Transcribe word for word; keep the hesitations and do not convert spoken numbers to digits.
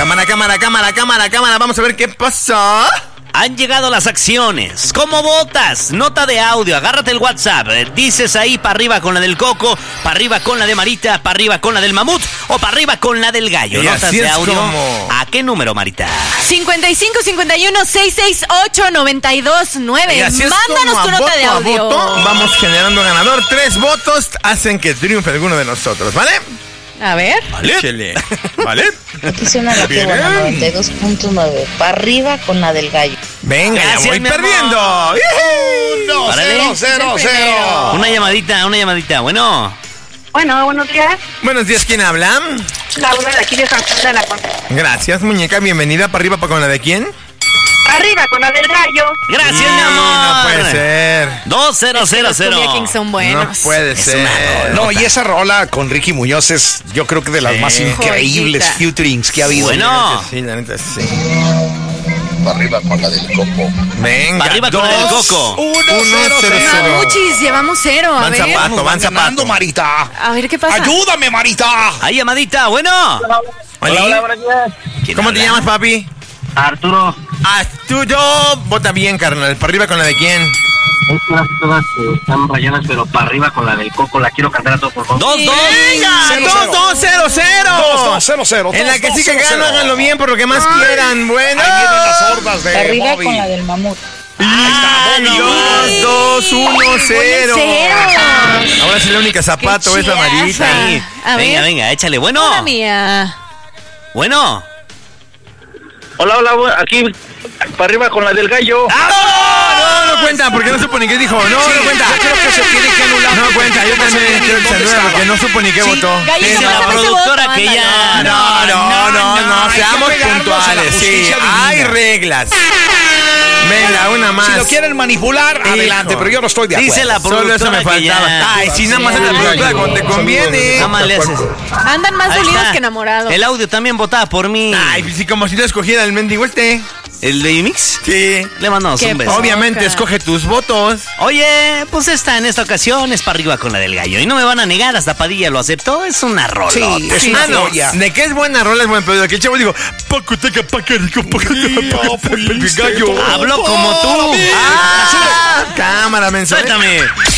Cámara, cámara, cámara, cámara, cámara. Vamos a ver qué pasó. Han llegado las acciones. ¿Cómo votas? Nota de audio, agárrate el WhatsApp. Dices ahí para arriba con la del Coco, para arriba con la de Marita, para arriba con la del Mamut o para arriba con la del Gallo. Y Notas de audio. Como... ¿A qué número, Marita? cincuenta y cinco, cincuenta y uno, seiscientos sesenta y ocho, noventa y dos nueve. Mándanos tu nota de audio. Voto, vamos generando ganador. Tres votos hacen que triunfe alguno de nosotros, ¿vale? A ver. ¿Vale? Échale. ¿Vale? Aquí suena la que buena, noventa y dos punto nueve. Para arriba con la del Gallo. Venga, Gracias, ya voy mi perdiendo. amor. No, Órale. cero, cero, cero. Una llamadita, una llamadita. Bueno. Bueno, buenos días. Buenos días, ¿quién habla? Laura de aquí de San Juan de la Concha. Gracias, muñeca, bienvenida. ¿Para arriba, para con la de quién? Arriba con la del Gallo. Gracias, Sí, mi amor. no puede ser. dos cero cero cero. Los Cumbia Kings son buenos. No puede Es ser. una rola. No, y esa rola con Ricky Muñoz es, yo creo que de las Sí. más increíbles Joyita. featurings que ha habido. Bueno. Sí, la neta, sí. Para arriba con la del Coco. Venga, Para arriba con dos, la del Coco. Uno, Uno, cero, cero, cero. cero. Muchis, llevamos cero. A Van ver. zapato, Nos van van ganando, zapato. Marita. A ver qué pasa. Ayúdame, Marita. Ahí, llamadita. Bueno. Hola. buenos días. ¿Quién ¿Cómo te habla? llamas, papi? Arturo. Arturo, vota bien, carnal. ¿Para arriba con la de quién? Estas todas eh, están rayadas, pero para arriba con la del Coco. La quiero cantar a todos, por favor. Dos, dos. ¡Venga! Cero, ¡Dos, cero. dos, cero, cero! Dos, dos, cero, cero. En la Dos, que dos, sí que cero, ganan, cero. háganlo bien por lo que más quieran. Bueno. Ahí vienen las hordas de Para arriba Bobby. con la del Mamut. Adiós, dos, uno, cero. cero. Ahora sí la única zapato Qué es amarilla. chidaza. Sí. A Venga, ver. venga, échale. Bueno. Hola, mía. Bueno. Hola, hola, aquí para arriba con la del Gallo. No, no, no cuenta, porque no supo ni qué dijo. No, no cuenta. Yo creo que se tiene que anular. No cuenta, yo también quiero que se anule porque no supo ni qué votó. Gallo, Dice no la pásame ese productora voto, que ándale. ya. No, no, no, no, hay que seamos pegarnos a la puntuales. Sí, justicia divina. hay reglas. Venga, una más. Si lo quieren manipular, adelante, pero yo no estoy de acuerdo. Dice la Solo productora eso me que faltaba. ya. Ay, si nada más es la productora cuando te conviene. Nada más le haces. Andan más Ahí dolidos está. que enamorados. El audio también votaba por mí. Ay, pues sí, como si yo escogiera el mendigo este. ¿El de Mix? Sí. Le mandamos Qué un beso. Obviamente, Boca. escoge tus votos. Oye, pues esta en esta ocasión es para arriba con la del Gallo. Y no me van a negar, hasta Padilla lo aceptó. Es una rola. Sí, es una Ah, no. joya. De que es buena rola, es buen pedo. Que el chavo dijo, Paco, teca, paca, rico, paca, paca, gallo. Habló como tú. Ah, cámara, mensaje. Suéltame.